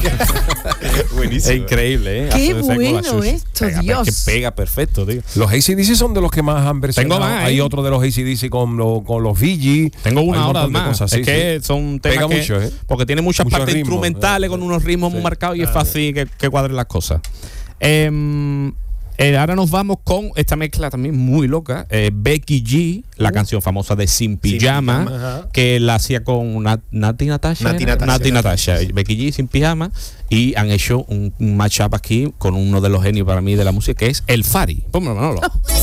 Buenísimo. Es increíble, ¿eh? Qué Hace ese bueno collage. esto, Pega, Dios. Que pega perfecto, tío. Los AC/DC son de los que más han versionado. Tengo más, ¿eh? Hay otro de los AC/DC con los Fiji. Tengo Hay una un hora montón de más. cosas, Es sí, que sí. son temas Pega que, mucho, ¿eh? porque tiene muchas Mucho partes ritmo, instrumentales con unos ritmos muy marcados y es fácil que cuadren las cosas. Ahora nos vamos con esta mezcla también muy loca. Becky G, la canción famosa de Sin Pijama, Pijama, que la hacía con Nati Natasha. Nati Natasha. Becky G, Sin Pijama. Y han hecho un matchup aquí con uno de los genios para mí de la música, que es El Fari. Ponme, Manolo.